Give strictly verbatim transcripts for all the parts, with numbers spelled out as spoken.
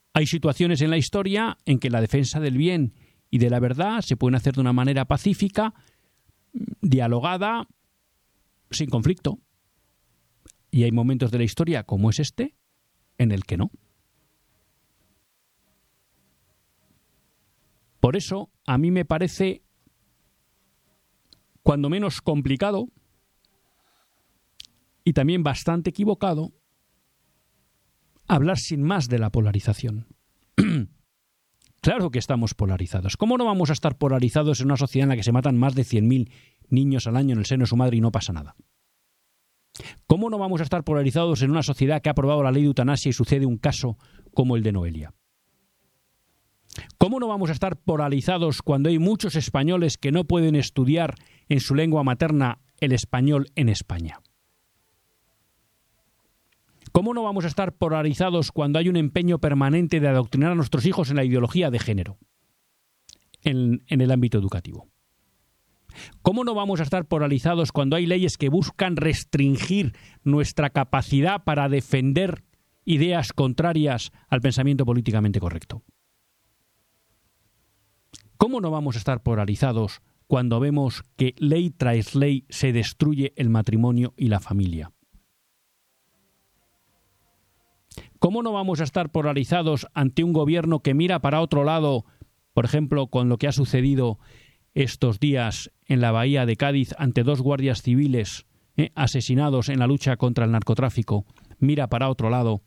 Hay situaciones en la historia en que la defensa del bien y de la verdad se pueden hacer de una manera pacífica, dialogada, sin conflicto. Y hay momentos de la historia, como es este, en el que no. Por eso, a mí me parece, cuando menos complicado, y también bastante equivocado, hablar sin más de la polarización. Claro que estamos polarizados. ¿Cómo no vamos a estar polarizados en una sociedad en la que se matan más de cien mil niños al año en el seno de su madre y no pasa nada? ¿Cómo no vamos a estar polarizados en una sociedad que ha aprobado la ley de eutanasia y sucede un caso como el de Noelia? ¿Cómo no vamos a estar polarizados cuando hay muchos españoles que no pueden estudiar en su lengua materna el español en España? ¿Cómo no vamos a estar polarizados cuando hay un empeño permanente de adoctrinar a nuestros hijos en la ideología de género en, en el ámbito educativo? ¿Cómo no vamos a estar polarizados cuando hay leyes que buscan restringir nuestra capacidad para defender ideas contrarias al pensamiento políticamente correcto? ¿Cómo no vamos a estar polarizados cuando vemos que ley tras ley se destruye el matrimonio y la familia? ¿Cómo no vamos a estar polarizados ante un gobierno que mira para otro lado, por ejemplo, con lo que ha sucedido estos días en la bahía de Cádiz ante dos guardias civiles eh, asesinados en la lucha contra el narcotráfico? Mira para otro lado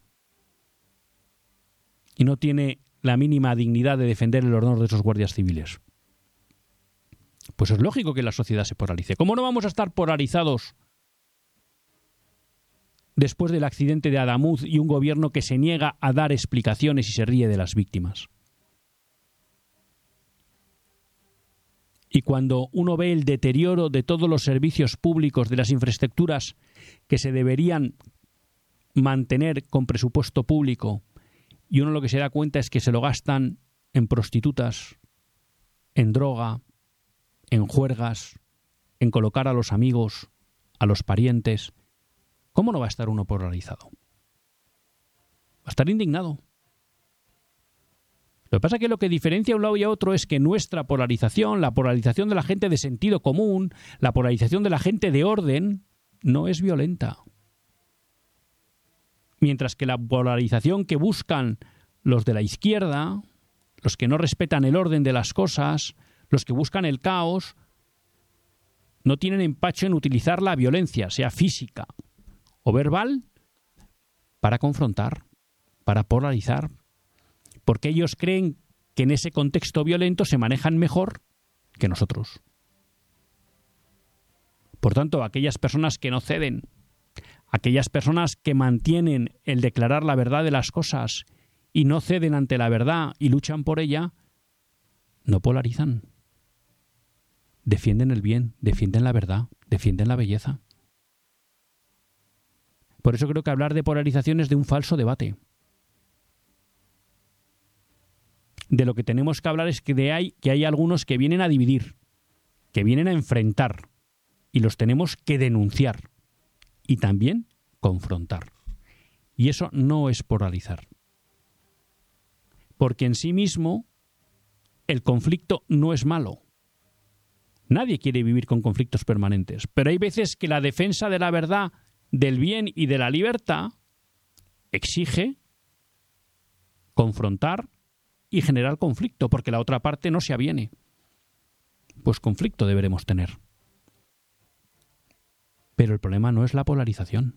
y no tiene la mínima dignidad de defender el honor de esos guardias civiles. Pues es lógico que la sociedad se polarice. ¿Cómo no vamos a estar polarizados después del accidente de Adamuz y un gobierno que se niega a dar explicaciones y se ríe de las víctimas? Y cuando uno ve el deterioro de todos los servicios públicos, de las infraestructuras que se deberían mantener con presupuesto público, y uno lo que se da cuenta es que se lo gastan en prostitutas, en droga, en juergas, en colocar a los amigos, a los parientes, ¿cómo no va a estar uno polarizado? Va a estar indignado. Lo que pasa es que lo que diferencia a un lado y a otro es que nuestra polarización, la polarización de la gente de sentido común, la polarización de la gente de orden, no es violenta. Mientras que la polarización que buscan los de la izquierda, los que no respetan el orden de las cosas, los que buscan el caos, no tienen empacho en utilizar la violencia, sea física o verbal, para confrontar, para polarizar, porque ellos creen que en ese contexto violento se manejan mejor que nosotros. Por tanto, aquellas personas que no ceden, aquellas personas que mantienen el declarar la verdad de las cosas y no ceden ante la verdad y luchan por ella, no polarizan. Defienden el bien, defienden la verdad, defienden la belleza. Por eso creo que hablar de polarización es de un falso debate. De lo que tenemos que hablar es que, de hay, que hay algunos que vienen a dividir, que vienen a enfrentar, y los tenemos que denunciar y también confrontar. Y eso no es polarizar. Porque en sí mismo el conflicto no es malo. Nadie quiere vivir con conflictos permanentes, pero hay veces que la defensa de la verdad, del bien y de la libertad exige confrontar y generar conflicto, porque la otra parte no se aviene. Pues conflicto deberemos tener. Pero el problema no es la polarización.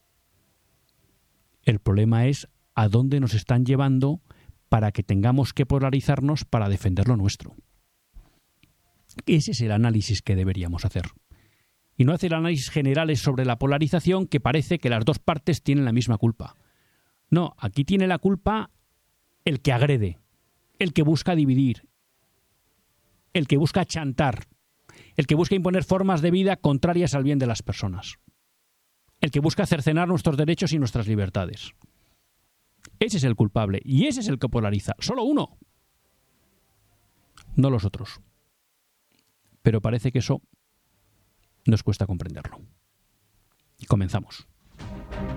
El problema es a dónde nos están llevando para que tengamos que polarizarnos para defender lo nuestro. Ese es el análisis que deberíamos hacer. Y no hacer análisis generales sobre la polarización, que parece que las dos partes tienen la misma culpa. No, aquí tiene la culpa el que agrede, el que busca dividir, el que busca chantar, el que busca imponer formas de vida contrarias al bien de las personas, el que busca cercenar nuestros derechos y nuestras libertades. Ese es el culpable y ese es el que polariza. Solo uno, no los otros. Pero parece que eso nos cuesta comprenderlo. Y comenzamos.